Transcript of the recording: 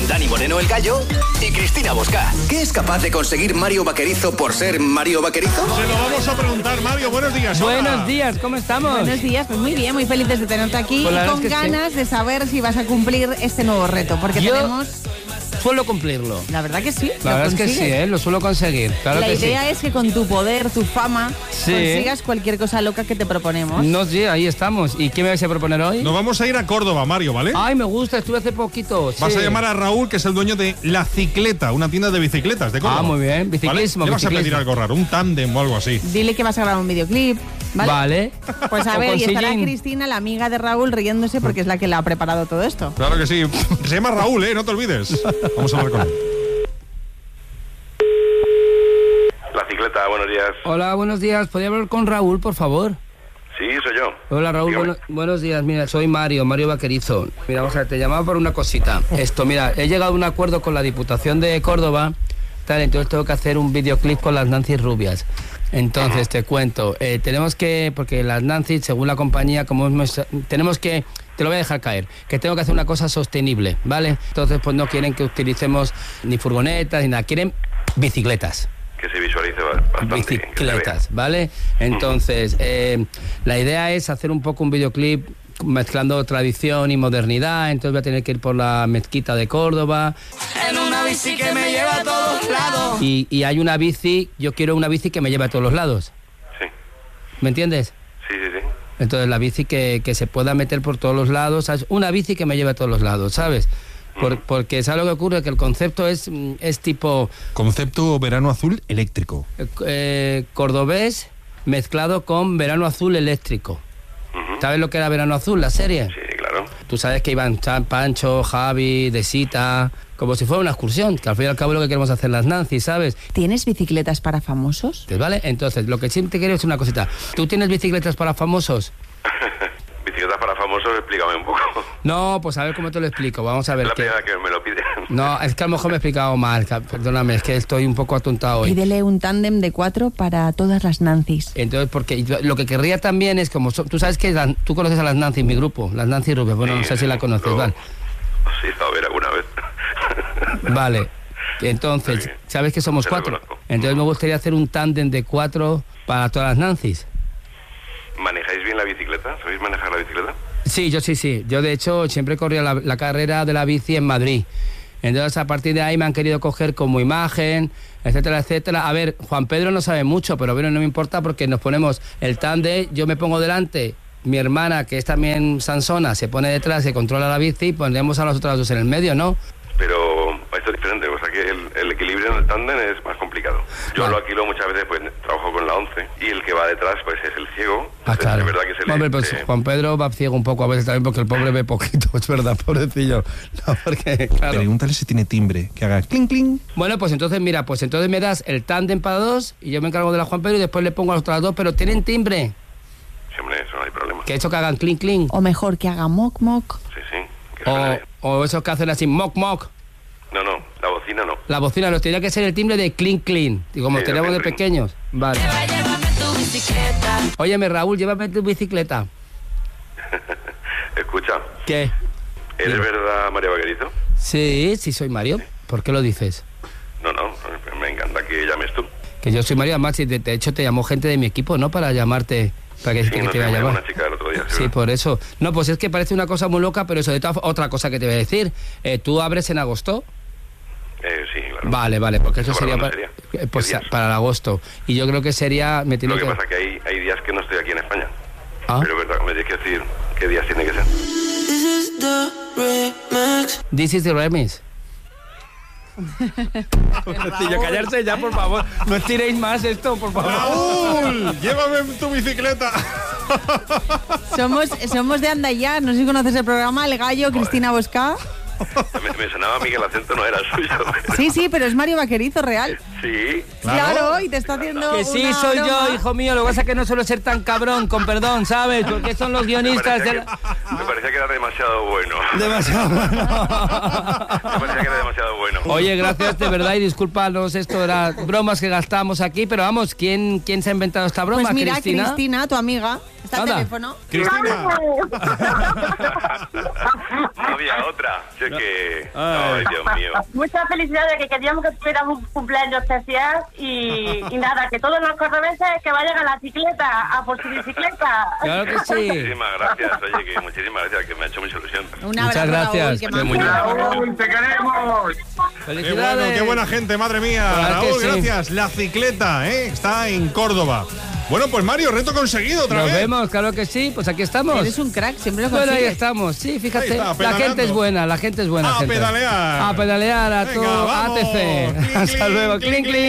Dani Moreno el Gallo y Cristina Bosca. ¿Qué es capaz de conseguir Mario Vaquerizo por ser Mario Vaquerizo? Se lo vamos a preguntar. Mario, buenos días. Hola. Buenos días, ¿cómo estamos? Buenos días, pues muy bien, muy felices de tenerte aquí Pues y con ganas de saber si vas a cumplir este nuevo reto, porque tenemos... Suelo cumplirlo. La verdad que sí. La verdad es que sí, lo suelo conseguir. Claro la que idea sí. es que con tu poder, tu fama, consigas cualquier cosa loca que te proponemos. No, sí, ahí estamos. ¿Y qué me vais a proponer hoy? Nos vamos a ir a Córdoba, Mario, ¿vale? Ay, me gusta, estuve hace poquito. Vas sí. a llamar a Raúl, que es el dueño de La Cicleta, una tienda de bicicletas de Córdoba. Ah, muy bien, biciclismo. ¿Vale? Le vas a pedir algo raro, un tándem o algo así. Dile que vas a grabar un videoclip, ¿vale? Vale. Pues a O ver, con y estará sillín. Cristina, la amiga de Raúl, riéndose porque es la que le ha preparado todo esto. Claro que sí. Se llama Raúl, no te olvides. Vamos a hablar con él. La Cicleta, buenos días. Hola, buenos días. ¿Podría hablar con Raúl, por favor? Sí, soy yo. Hola, Raúl. Dígame. Buenos días. Mira, soy Mario Vaquerizo. Mira, vamos a ver, te llamaba por una cosita. Mira, he llegado a un acuerdo con la Diputación de Córdoba, tal, entonces tengo que hacer un videoclip con las Nancy rubias. Entonces, te cuento, tenemos que, porque las Nancy, según la compañía, tenemos que, te lo voy a dejar caer, que tengo que hacer una cosa sostenible, ¿vale? Entonces, pues no quieren que utilicemos ni furgonetas ni nada, quieren bicicletas. Que se visualice bastante. Bicicletas, ¿vale? Entonces, la idea es hacer un poco un videoclip mezclando tradición y modernidad, entonces voy a tener que ir por la mezquita de Córdoba. En una bici que me lleva a todos lados. Y hay una bici, yo quiero una bici que me lleve a todos los lados. Sí. ¿Me entiendes? Sí. Entonces la bici que se pueda meter por todos los lados, ¿sabes? Una bici que me lleve a todos los lados, ¿sabes? Porque ¿sabes lo que ocurre? Que el concepto es tipo... Concepto verano azul eléctrico. Cordobés mezclado con verano azul eléctrico. ¿Sabes lo que era Verano Azul, la serie? Sí, claro. Tú sabes que iban Pancho, Javi, Desita, como si fuera una excursión, que al fin y al cabo es lo que queremos hacer las Nancy, ¿sabes? ¿Tienes bicicletas para famosos? ¿Vale? Entonces, lo que sí te quiero es una cosita. ¿Tú tienes bicicletas para famosos? Bicicletas para famosos, explícame un poco. No, pues a ver cómo te lo explico. Vamos a ver Es la qué... primera que me lo pide. No, es que a lo mejor me he explicado mal. Perdóname, es que estoy un poco atontado hoy. Pídele un tándem de 4 para todas las Nancy's. Entonces, porque lo que querría también es, como tú sabes que tú conoces a las Nancy, mi grupo, las Nancy Rubias, bueno, Sí, no sé si la conoces, no. ¿vale? Sí, he estado a ver alguna vez. Vale, entonces, Sí. ¿sabes que somos Se la 4? conozco. Entonces me gustaría hacer un tándem de 4 para todas las Nancy's. ¿Manejáis bien la bicicleta? ¿Sabéis manejar la bicicleta? Sí, yo sí. Yo, de hecho, siempre corría la carrera de la bici en Madrid. Entonces, a partir de ahí me han querido coger como imagen, etcétera, etcétera. A ver, Juan Pedro no sabe mucho, pero bueno, no me importa porque nos ponemos el tándem, yo me pongo delante, mi hermana, que es también sansona, se pone detrás, se controla la bici y pondremos a las otras dos en el medio, ¿no? Pero esto es diferente, o sea que el equilibrio en el tándem es más complicado. Yo Vale. lo alquilo muchas veces, pues trabajo con la 11 y el que va detrás pues es el ciego. Ah, Entonces, claro. es verdad que se le... Hombre, pues Juan Pedro va ciego un poco a veces también porque el pobre ve poquito, es verdad, pobrecillo. No, porque, claro. Pregúntale si tiene timbre, que haga clink, clink. Bueno, pues entonces, mira, pues entonces me das el tándem para 2 y yo me encargo de la Juan Pedro y después le pongo a las otras 2, pero tienen timbre. Sí, hombre, eso no hay problema. Que eso que hagan clink, clink. O mejor, que haga moc moc. Sí, que suene. O esos que hacen así, moc, moc. No, la bocina no. La bocina nos tendría que ser el timbre de clink, clink. Y como Sí, teníamos de clink, clink. pequeños. Vale. Óyeme, Raúl, llévame tu bicicleta. Escucha, ¿Qué? ¿eres verdad María Vaquerizo? Sí, soy Mario. ¿Por qué lo dices? No, me encanta que llames tú. Que yo soy Mario, además, y de hecho te llamó gente de mi equipo, ¿no? Para llamarte, para que, Sí, que no te sé, iba a me llamó llamar. una chica el otro día. Sí, por eso. No, pues es que parece una cosa muy loca, pero eso de otra cosa que te voy a decir. ¿Tú abres en agosto? Sí, claro. Vale, porque eso ¿Para sería, cuándo sería? pues ¿Qué días? para el agosto. Y yo creo que sería... Lo que pasa es que hay días que no estoy aquí en España. Ah. Pero es verdad, me tienes que decir qué días tiene que ser. This is the remix. Pobrecillo, callarse ya, por favor. No estiréis más esto, por favor. ¡Raúl! ¡Llévame tu bicicleta! Somos de Andayá, no sé si conoces el programa, El Gallo, Cristina Bosca. Me sonaba a mí que el acento no era suyo. Sí, pero es Mario Vaquerizo real. Sí. Claro, y te está haciendo Que sí, una soy broma. yo, hijo mío. Lo que pasa es que no suelo ser tan cabrón, con perdón, ¿sabes? Porque son los guionistas de... Me parecía que era demasiado bueno. Demasiado bueno. Me parecía que era demasiado bueno. Oye, gracias de verdad y discúlpanos, esto era bromas que gastamos aquí, pero vamos, ¿quién se ha inventado esta broma, Pues mira, Cristina? Cristina, tu amiga, está al Anda. teléfono. Cristina. No había otra. Si es que... Ay, Dios mío. Muchas felicidades, que queríamos que tuviéramos un cumpleaños especial y nada, que todos los cordobeses que vayan a la bicicleta, a por su bicicleta. Claro que sí. Muchísimas gracias, oye, que muchísimas gracias, que me ha hecho mucha ilusión. Un abrazo, Muchas gracias. Raúl, ¡Te queremos! Felicidades. Qué buena gente, madre mía. Claro que Raúl, sí. gracias. La cicleta, está en Córdoba. Bueno, pues Mario, reto conseguido otra Nos vez. vemos, claro que sí, pues aquí estamos. Eres un crack, siempre lo Bueno, ahí consigues. estamos, sí, fíjate, Ahí está, la pedaleando. gente es buena, la gente es buena. A gente. pedalear. A pedalear, a Venga, todo, vamos. ATC. Clink, Hasta clink, luego, clink, clink, clink.